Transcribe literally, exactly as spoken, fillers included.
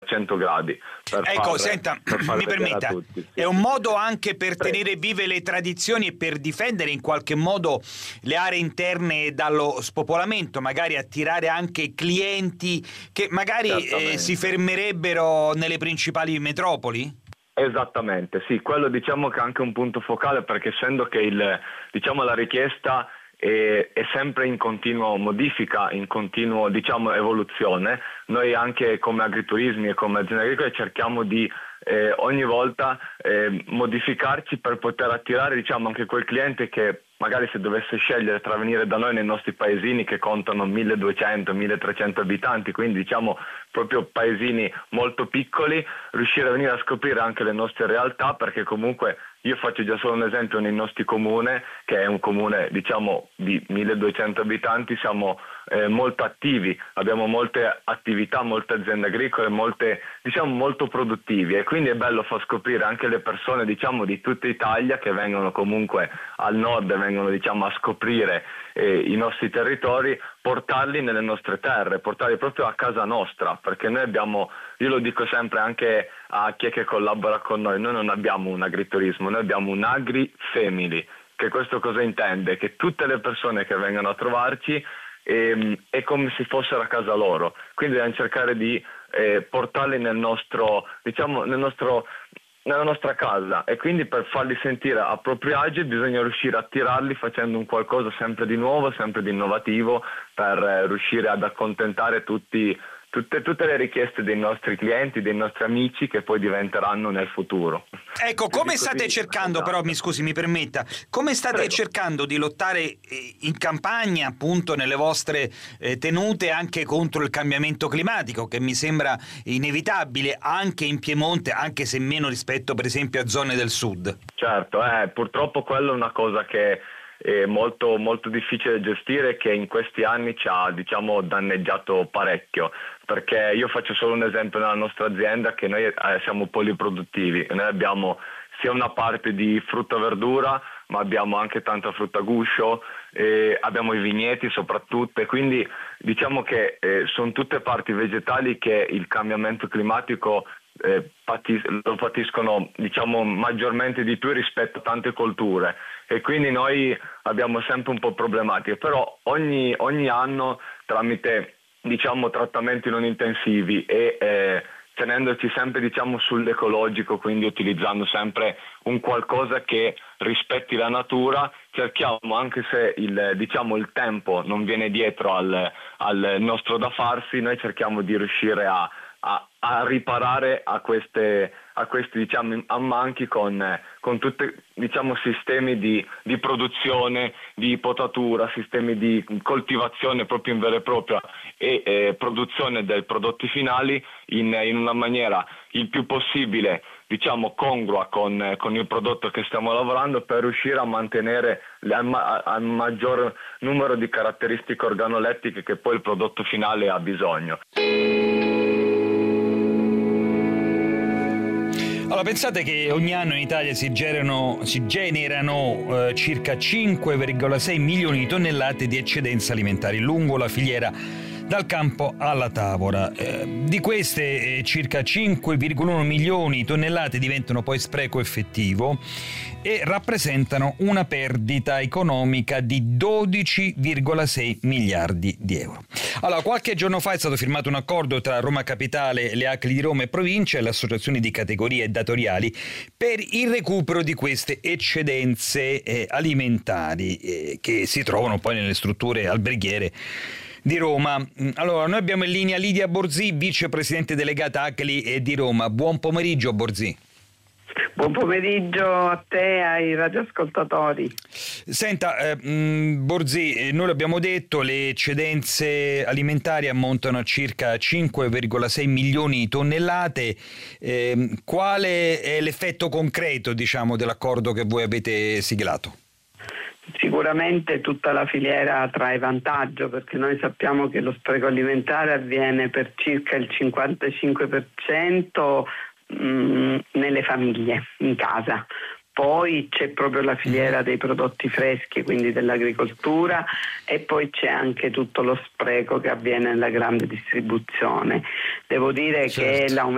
cento gradi. Per ecco, far, senta, per far mi permetta, tutti, sì. È un modo anche per Prego. tenere vive le tradizioni e per difendere in qualche modo le aree interne dallo spopolamento, magari attirare anche clienti che magari eh, si fermerebbero nelle principali metropoli? Esattamente, sì, quello diciamo che è anche un punto focale, perché essendo che il, diciamo, la richiesta è, è sempre in continuo modifica, in continuo diciamo evoluzione, noi anche come agriturismi e come aziende agricole cerchiamo di eh, ogni volta eh, modificarci per poter attirare diciamo anche quel cliente che magari se dovesse scegliere tra venire da noi nei nostri paesini che contano milleduecento milletrecento abitanti, quindi diciamo proprio paesini molto piccoli, riuscire a venire a scoprire anche le nostre realtà, perché comunque io faccio già solo un esempio nel nostro comune, che è un comune diciamo di milleduecento abitanti, siamo eh, molto attivi, abbiamo molte attività, molte aziende agricole, molte diciamo molto produttivi, e quindi è bello far scoprire anche le persone diciamo di tutta Italia che vengono comunque al nord e vengono diciamo a scoprire eh, i nostri territori, portarli nelle nostre terre, portarli proprio a casa nostra, perché noi abbiamo, io lo dico sempre anche a chi è che collabora con noi, noi non abbiamo un agriturismo, noi abbiamo un agri-family. Che questo cosa intende? Che tutte le persone che vengono a trovarci eh, è come se fossero a casa loro, quindi dobbiamo cercare di eh, portarli nel nostro, diciamo, nel nostro nella nostra casa, e quindi per farli sentire a proprio agio bisogna riuscire a attirarli facendo un qualcosa sempre di nuovo, sempre di innovativo, per eh, riuscire ad accontentare tutti, tutte, tutte le richieste dei nostri clienti, dei nostri amici, che poi diventeranno nel futuro. Ecco, come state cercando, però, mi scusi, mi permetta, come state Prego. cercando di lottare eh, in campagna, appunto, nelle vostre eh, tenute anche contro il cambiamento climatico, che mi sembra inevitabile anche in Piemonte, anche se meno rispetto, per esempio, a zone del sud? Certo, eh, purtroppo quello è una cosa che è molto, molto difficile da gestire, che in questi anni ci ha diciamo danneggiato parecchio, perché io faccio solo un esempio nella nostra azienda, che noi eh, siamo poliproduttivi, noi abbiamo sia una parte di frutta e verdura, ma abbiamo anche tanta frutta a guscio, eh, abbiamo i vigneti soprattutto, e quindi diciamo che eh, sono tutte parti vegetali che il cambiamento climatico eh, patis- lo patiscono diciamo maggiormente di più rispetto a tante colture, e quindi noi abbiamo sempre un po' problematiche, però ogni, ogni anno tramite diciamo trattamenti non intensivi e eh, tenendoci sempre diciamo sull'ecologico, quindi utilizzando sempre un qualcosa che rispetti la natura, cerchiamo, anche se il, diciamo, il tempo non viene dietro al, al nostro da farsi, noi cerchiamo di riuscire a, a, a riparare a, queste, a questi diciamo ammanchi con, con tutti diciamo sistemi di, di produzione, di potatura, sistemi di coltivazione proprio in vera e propria e eh, produzione dei prodotti finali in, in una maniera il più possibile diciamo congrua con, con il prodotto che stiamo lavorando, per riuscire a mantenere al maggior numero di caratteristiche organolettiche che poi il prodotto finale ha bisogno. Allora, pensate che ogni anno in Italia si generano, si generano eh, circa cinque virgola sei milioni di tonnellate di eccedenze alimentari lungo la filiera dal campo alla tavola. Eh, di queste eh, circa cinque virgola uno milioni di tonnellate diventano poi spreco effettivo e rappresentano una perdita economica di dodici virgola sei miliardi di euro. Allora, qualche giorno fa è stato firmato un accordo tra Roma Capitale, le A C L I di Roma e Provincia e le associazioni di categorie datoriali per il recupero di queste eccedenze eh, alimentari eh, che si trovano poi nelle strutture alberghiere di Roma. Allora, noi abbiamo in linea Lidia Borzì, vicepresidente delegata A C L I di Roma. Buon pomeriggio, Borzì. Buon pomeriggio a te e ai radioascoltatori. Senta, eh, mh, Borzì, eh, noi l'abbiamo detto, le eccedenze alimentari ammontano a circa cinque virgola sei milioni di tonnellate. Eh, quale è l'effetto concreto, diciamo, dell'accordo che voi avete siglato? Sicuramente tutta la filiera trae vantaggio, perché noi sappiamo che lo spreco alimentare avviene per circa il cinquantacinque per cento mh, nelle famiglie, in casa. Poi c'è proprio la filiera dei prodotti freschi, quindi dell'agricoltura, e poi c'è anche tutto lo spreco che avviene nella grande distribuzione. Devo dire certo. che l'aumento